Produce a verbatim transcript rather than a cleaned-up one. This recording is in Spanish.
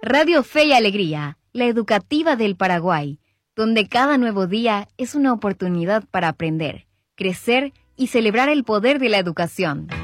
Radio Fe y Alegría, la educativa del Paraguay, donde cada nuevo día es una oportunidad para aprender, crecer y celebrar el poder de la educación.